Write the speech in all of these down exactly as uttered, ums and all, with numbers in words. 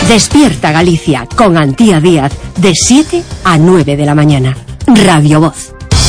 Despierta Galicia con Antía Díaz de siete a nueve de la mañana. Radio Voz.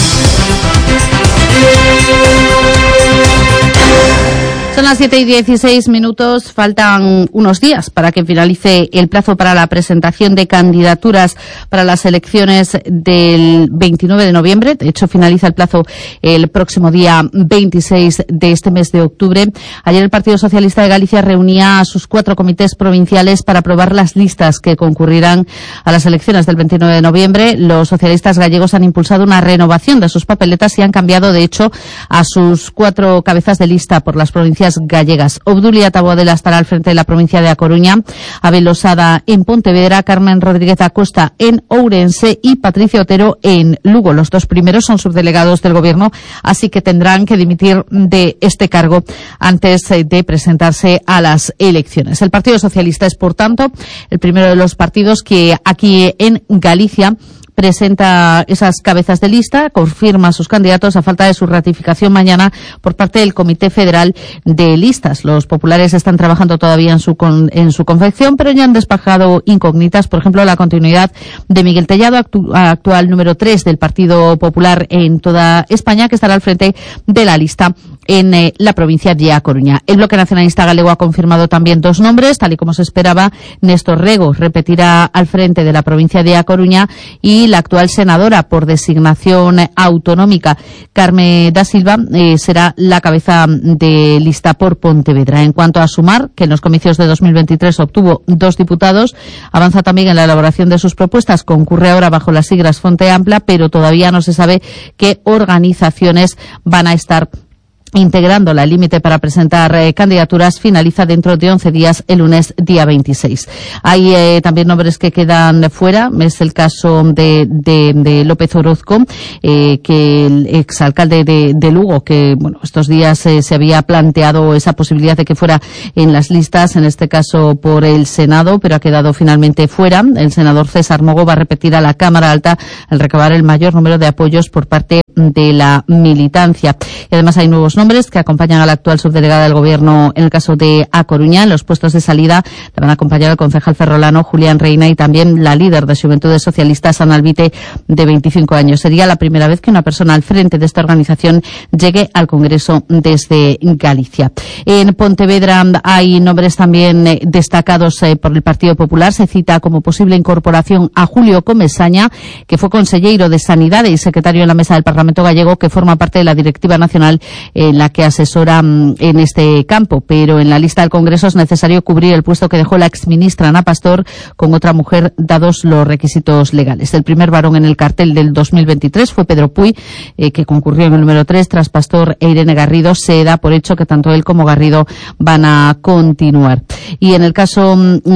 Son las siete y dieciséis minutos, faltan unos días para que finalice el plazo para la presentación de candidaturas para las elecciones del veintinueve de noviembre. De hecho, finaliza el plazo el próximo día veintiséis de este mes de octubre. Ayer el Partido Socialista de Galicia reunía a sus cuatro comités provinciales para aprobar las listas que concurrirán a las elecciones del veintinueve de noviembre. Los socialistas gallegos han impulsado una renovación de sus papeletas y han cambiado, de hecho, a sus cuatro cabezas de lista por las provincias gallegas. Obdulia Taboadela estará al frente de la provincia de A Coruña, Abel Losada en Pontevedra, Carmen Rodríguez Acosta en Ourense y Patricia Otero en Lugo. Los dos primeros son subdelegados del Gobierno, así que tendrán que dimitir de este cargo antes de presentarse a las elecciones. El Partido Socialista es, por tanto, el primero de los partidos que aquí en Galicia presenta esas cabezas de lista, confirma sus candidatos a falta de su ratificación mañana por parte del Comité Federal de Listas. Los populares están trabajando todavía en su con, en su confección, pero ya han despejado incógnitas, por ejemplo, la continuidad de Miguel Tellado, actu, actual número tres del Partido Popular en toda España, que estará al frente de la lista en eh, la provincia de A Coruña. El Bloque Nacionalista Galego ha confirmado también dos nombres, tal y como se esperaba. Néstor Rego repetirá al frente de la provincia de A Coruña y la actual senadora por designación autonómica, Carme da Silva, eh, será la cabeza de lista por Pontevedra. En cuanto a Sumar, que en los comicios de dos mil veintitrés obtuvo dos diputados, avanza también en la elaboración de sus propuestas. Concurre ahora bajo las siglas Fonte Ampla, pero todavía no se sabe qué organizaciones van a estar integrándola. El límite para presentar eh, candidaturas finaliza dentro de once días, el lunes día veintiséis. Hay eh, también nombres que quedan fuera. Es el caso de, de, de López Orozco, eh, que el exalcalde de, de Lugo, que bueno, estos días eh, se había planteado esa posibilidad de que fuera en las listas, en este caso por el Senado, pero ha quedado finalmente fuera. El senador César Mogo va a repetir a la Cámara Alta al recabar el mayor número de apoyos por parte de la militancia. Y además hay nuevos nombres que acompañan a la actual subdelegada del Gobierno en el caso de A Coruña. En los puestos de salida la van a acompañar el concejal ferrolano Julián Reina y también la líder de Juventudes Socialistas, Ana Albite, de veinticinco años. Sería la primera vez que una persona al frente de esta organización llegue al Congreso desde Galicia. En Pontevedra hay nombres también eh, destacados eh, por el Partido Popular. Se cita como posible incorporación a Julio Comesaña, que fue consejero de Sanidad y secretario en la Mesa del Parlamento Gallego, que forma parte de la directiva nacional en la que asesora en este campo, pero en la lista del Congreso es necesario cubrir el puesto que dejó la exministra Ana Pastor con otra mujer, dados los requisitos legales. El primer varón en el cartel del dos mil veintitrés fue Pedro Puy, eh, que concurrió en el número tres tras Pastor e Irene Garrido. Se da por hecho que tanto él como Garrido van a continuar. Y en el caso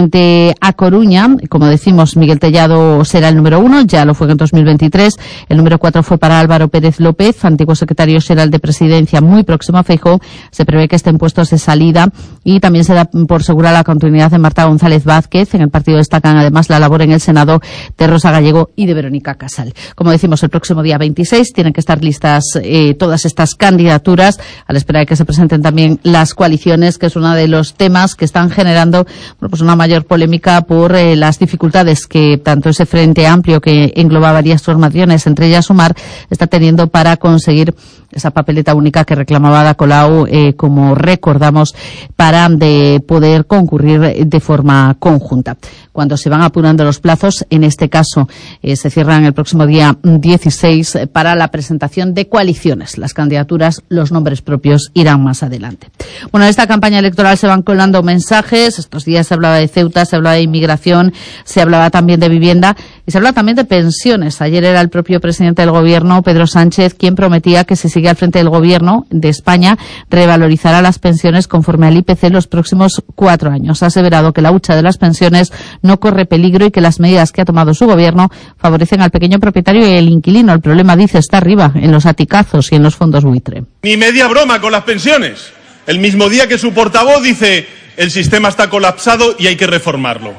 de A Coruña, como decimos, Miguel Tellado será el número uno, ya lo fue en dos mil veintitrés. El número cuatro fue para Álvaro Pérez López, antiguo secretario general de Presidencia, muy próximo a Feijóo. Se prevé que esté en puestos de salida y también se da por segura la continuidad de Marta González Vázquez. En el partido destacan además la labor en el Senado de Rosa Gallego y de Verónica Casal. Como decimos, el próximo día veintiséis tienen que estar listas eh, todas estas candidaturas, a la espera de que se presenten también las coaliciones, que es uno de los temas que están generando bueno, pues una mayor polémica por eh, las dificultades que tanto ese Frente Amplio, que engloba varias formaciones, entre ellas Sumar, está teniendo para conseguir esa papeleta única que reclamaba Ada Colau, eh, como recordamos, para de poder concurrir de forma conjunta. Cuando se van apurando los plazos, en este caso eh, se cierran el próximo día dieciséis para la presentación de coaliciones. Las candidaturas, los nombres propios irán más adelante. Bueno, en esta campaña electoral se van colando mensajes. Estos días se hablaba de Ceuta, se hablaba de inmigración, se hablaba también de vivienda y se habla también de pensiones. Ayer era el propio presidente del Gobierno, Pedro Sánchez, quien prometía que si sigue al frente del Gobierno de España revalorizará las pensiones conforme al I P C los próximos cuatro años. Ha aseverado que la hucha de las pensiones no corre peligro y que las medidas que ha tomado su Gobierno favorecen al pequeño propietario y el inquilino. El problema, dice, está arriba, en los aticazos y en los fondos buitre. Ni media broma con las pensiones. El mismo día que su portavoz dice el sistema está colapsado y hay que reformarlo.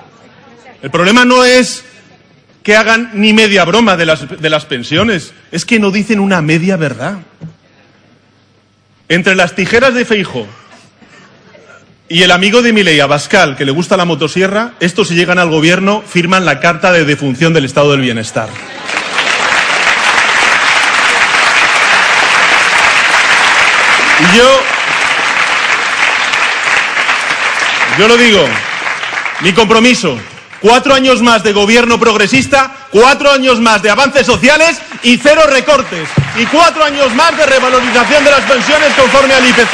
El problema no es que hagan ni media broma de las, de las pensiones, es que no dicen una media verdad. Entre las tijeras de Feijóo y el amigo de Milei, Abascal, que le gusta la motosierra, estos si llegan al gobierno firman la carta de defunción del estado del bienestar. Y yo, yo lo digo, mi compromiso, cuatro años más de gobierno progresista, cuatro años más de avances sociales y cero recortes, y cuatro años más de revalorización de las pensiones conforme al I P C.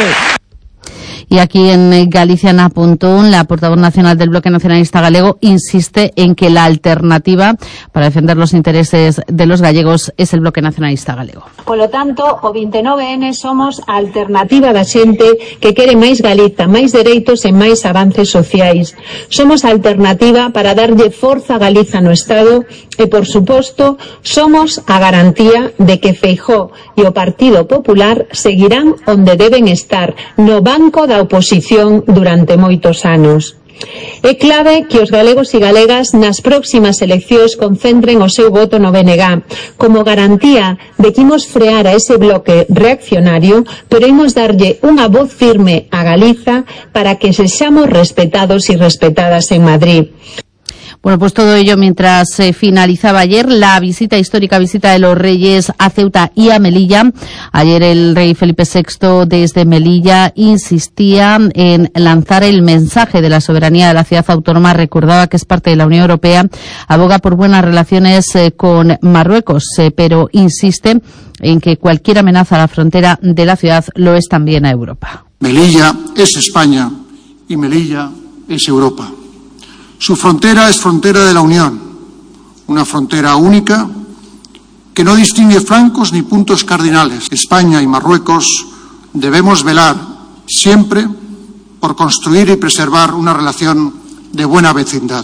Y aquí en Galicia, Ana Pontón, la portavoz nacional del Bloque Nacionalista Galego, insiste en que la alternativa para defender los intereses de los gallegos es el Bloque Nacionalista Galego. Por lo tanto, o vinte e nove ene somos a alternativa da xente que quere máis Galiza, máis dereitos e máis avances sociais. Somos a alternativa para darlle forza a Galiza no Estado e, por suposto, somos a garantía de que Feijóo e o Partido Popular seguirán onde deben estar, no banco da oposición durante moitos anos. É clave que os galegos e galegas nas próximas eleccións concentren o seu voto no B N G como garantía de que imos frear a ese bloque reaccionario, pero imos darlle unha voz firme a Galiza para que sexamos respetados e respetadas en Madrid. Bueno, pues todo ello mientras se eh, finalizaba ayer la visita, histórica visita de los reyes a Ceuta y a Melilla. Ayer el rey Felipe sexto desde Melilla insistía en lanzar el mensaje de la soberanía de la ciudad autónoma. Recordaba que es parte de la Unión Europea, aboga por buenas relaciones eh, con Marruecos, eh, pero insiste en que cualquier amenaza a la frontera de la ciudad lo es también a Europa. Melilla es España y Melilla es Europa. Su frontera es frontera de la Unión, una frontera única que no distingue flancos ni puntos cardinales. España y Marruecos debemos velar siempre por construir y preservar una relación de buena vecindad,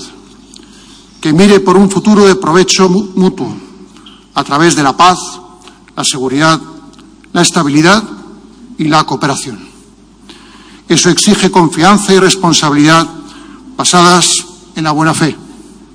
que mire por un futuro de provecho mutuo, a través de la paz, la seguridad, la estabilidad y la cooperación. Eso exige confianza y responsabilidad basadas en la buena fe.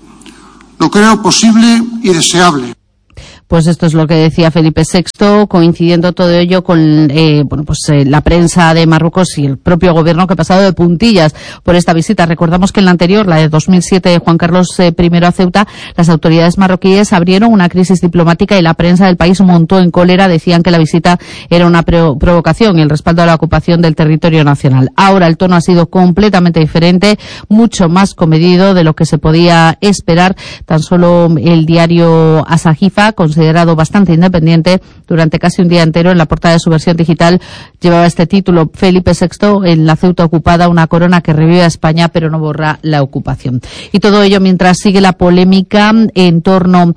Lo creo posible y deseable. Pues esto es lo que decía Felipe sexto, coincidiendo todo ello con eh, bueno, pues eh, la prensa de Marruecos y el propio gobierno, que ha pasado de puntillas por esta visita. Recordamos que en la anterior, la de dos mil siete de Juan Carlos eh, I a Ceuta, las autoridades marroquíes abrieron una crisis diplomática y la prensa del país montó en cólera. Decían que la visita era una pro- provocación y el respaldo a la ocupación del territorio nacional. Ahora el tono ha sido completamente diferente, mucho más comedido de lo que se podía esperar. Tan solo el diario Asahifa, considerado bastante independiente, durante casi un día entero en la portada de su versión digital llevaba este título: Felipe sexto en la Ceuta ocupada, una corona que revive a España pero no borra la ocupación. Y todo ello mientras sigue la polémica en torno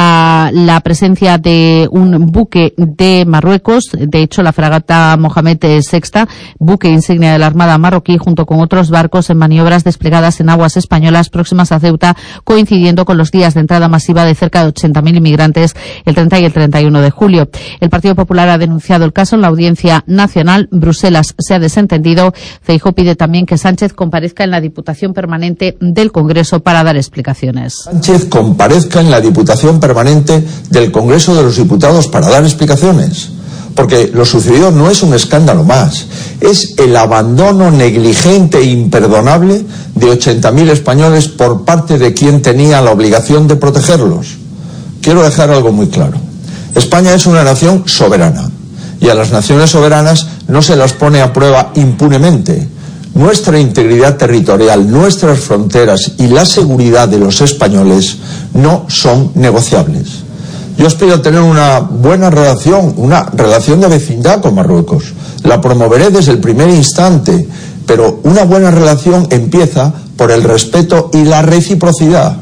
a la presencia de un buque de Marruecos. De hecho, la fragata Mohamed sexta, buque insignia de la Armada marroquí, junto con otros barcos en maniobras desplegadas en aguas españolas próximas a Ceuta, coincidiendo con los días de entrada masiva de cerca de ochenta mil inmigrantes el treinta y el treinta y uno de julio. El Partido Popular ha denunciado el caso en la Audiencia Nacional. Bruselas se ha desentendido. Feijóo pide también que Sánchez comparezca en la Diputación Permanente del Congreso para dar explicaciones. Sánchez comparezca en la Diputación Permanente del Congreso de los Diputados para dar explicaciones. Porque lo sucedido no es un escándalo más, es el abandono negligente e imperdonable de ochenta mil españoles por parte de quien tenía la obligación de protegerlos. Quiero dejar algo muy claro. España es una nación soberana y a las naciones soberanas no se las pone a prueba impunemente. Nuestra integridad territorial, nuestras fronteras y la seguridad de los españoles no son negociables. Yo aspiro a tener una buena relación, una relación de vecindad con Marruecos. La promoveré desde el primer instante, pero una buena relación empieza por el respeto y la reciprocidad.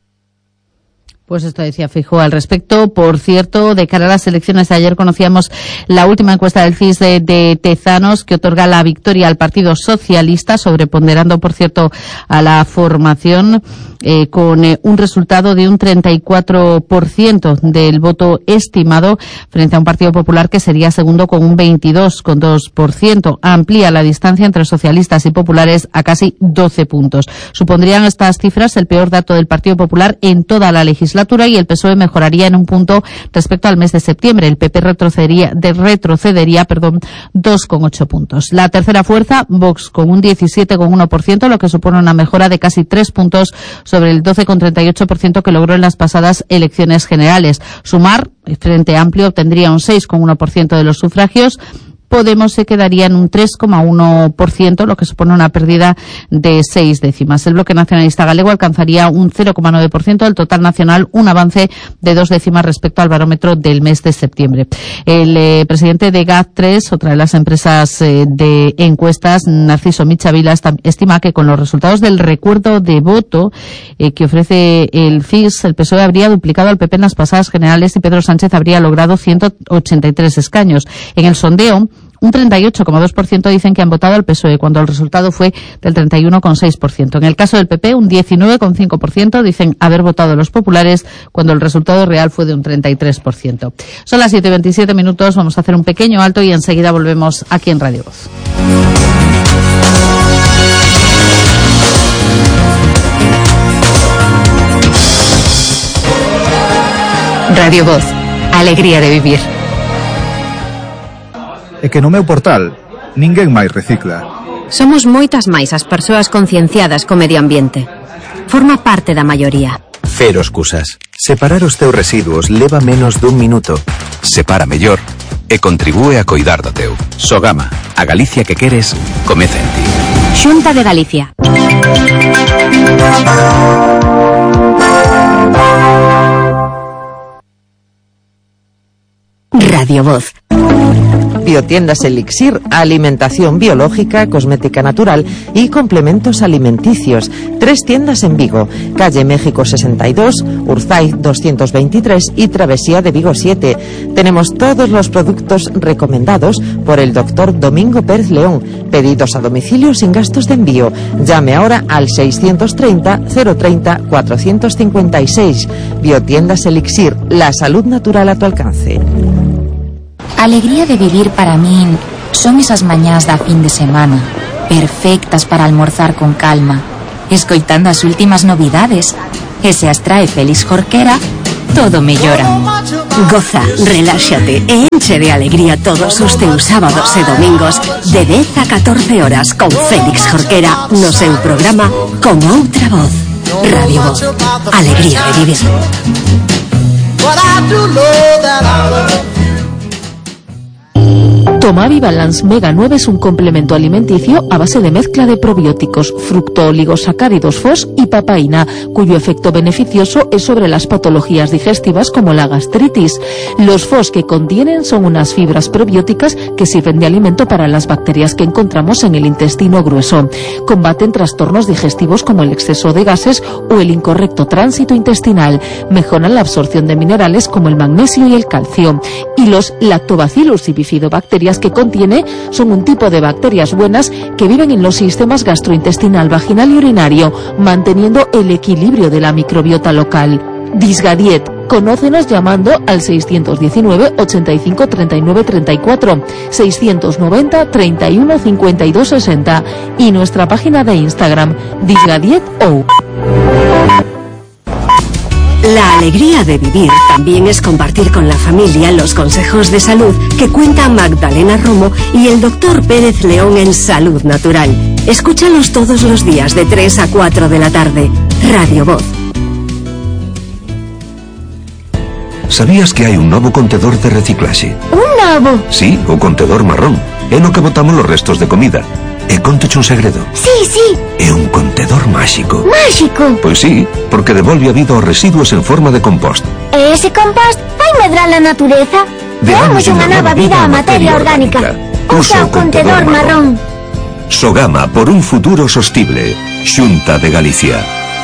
Pues esto decía Feijóo al respecto. Por cierto, de cara a las elecciones de ayer conocíamos la última encuesta del C I S de, de Tezanos, que otorga la victoria al Partido Socialista, sobreponderando, por cierto, a la formación, eh, con eh, un resultado de un treinta y cuatro por ciento del voto estimado, frente a un Partido Popular que sería segundo con un veintidós coma dos por ciento. Amplía la distancia entre socialistas y populares a casi doce puntos. Supondrían estas cifras el peor dato del Partido Popular en toda la legislatura legislatura y el P S O E mejoraría en un punto respecto al mes de septiembre. El P P retrocedería, de retrocedería, perdón, dos coma ocho puntos. La tercera fuerza, Vox, con un diecisiete coma uno por ciento, lo que supone una mejora de casi tres puntos sobre el doce coma treinta y ocho por ciento que logró en las pasadas elecciones generales. Sumar, el Frente Amplio, obtendría un seis coma uno por ciento de los sufragios. Podemos se quedaría en un tres coma uno por ciento, lo que supone una pérdida de seis décimas. El bloque nacionalista galego alcanzaría un cero coma nueve por ciento del total nacional, un avance de dos décimas respecto al barómetro del mes de septiembre. El eh, presidente de G A T tres, otra de las empresas eh, de encuestas, Narciso Michavila, estima que con los resultados del recuerdo de voto eh, que ofrece el C I S, el P S O E habría duplicado al P P en las pasadas generales y Pedro Sánchez habría logrado ciento ochenta y tres escaños. En el sondeo, un treinta y ocho coma dos por ciento dicen que han votado al P S O E, cuando el resultado fue del treinta y uno coma seis por ciento. En el caso del P P, un diecinueve coma cinco por ciento dicen haber votado los populares, cuando el resultado real fue de un treinta y tres por ciento. Son las siete y veintisiete minutos, vamos a hacer un pequeño alto y enseguida volvemos aquí en Radio Voz. Radio Voz, alegría de vivir. É que no meu portal ninguén máis recicla. Somos moitas máis as persoas concienciadas co medio ambiente. Forma parte da maioría. Cero excusas. Separar os teus residuos leva menos dun minuto. Separa mellor e contribúe a coidar do teu. Sogama, a Galicia que queres, comeza en ti. Xunta de Galicia. Radio Voz. Biotiendas Elixir, alimentación biológica, cosmética natural y complementos alimenticios. Tres tiendas en Vigo, calle México sesenta y dos, Urzay doscientos veintitrés y Travesía de Vigo siete. Tenemos todos los productos recomendados por el doctor Domingo Pérez León. Pedidos a domicilio sin gastos de envío. Llame ahora al seiscientos treinta, cero treinta, cuatrocientos cincuenta y seis. Biotiendas Elixir, la salud natural a tu alcance. Alegría de vivir para min son esas mañás da fin de semana, perfectas para almorzar con calma, escoitando as últimas novidades. E se as trae Félix Jorquera, todo mellora. Goza, reláxate e enche de alegría todos os teus sábados e domingos de dez a catorce horas con Félix Jorquera no seu programa Con Outra Voz. Radio Voz, alegría de vivir. Tomavi Balance Mega nueve es un complemento alimenticio a base de mezcla de probióticos, fructooligosacáridos F O S y papaína, cuyo efecto beneficioso es sobre las patologías digestivas como la gastritis. Los F O S que contienen son unas fibras probióticas que sirven de alimento para las bacterias que encontramos en el intestino grueso. Combaten trastornos digestivos como el exceso de gases o el incorrecto tránsito intestinal. Mejoran la absorción de minerales como el magnesio y el calcio. Y los lactobacillus y bifidobacterias que contiene son un tipo de bacterias buenas que viven en los sistemas gastrointestinal, vaginal y urinario, manteniendo el equilibrio de la microbiota local. Disgadiet. Conócenos llamando al seiscientos diecinueve, ochenta y cinco, treinta y nueve, treinta y cuatro, seiscientos noventa, treinta y uno, cincuenta y dos, sesenta y nuestra página de Instagram, DisgadietO. La alegría de vivir también es compartir con la familia los consejos de salud que cuenta Magdalena Romo y el doctor Pérez León en Salud Natural. Escúchalos todos los días de tres a cuatro de la tarde. Radio Voz. Sabías que hai un novo contedor de reciclaxe? Un novo? Sí, o contedor marrón. É no que botamos os restos de comida. E conteche un segredo. Sí, sí. É un contedor máxico. Máxico? Pois sí, porque devolve a vida aos residuos en forma de compost. E ese compost vai medrar a natureza? Deamos unha nova vida á materia orgánica. Usa o contedor marrón. Sogama por un futuro sostible. Xunta de Galicia.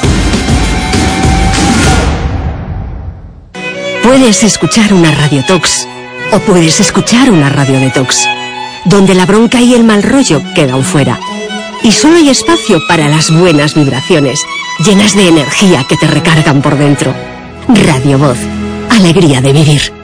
Puedes escuchar una radiotox o puedes escuchar una radiodetox, donde la bronca y el mal rollo quedan fuera. Y solo hay espacio para las buenas vibraciones, llenas de energía que te recargan por dentro. Radio Voz, alegría de vivir.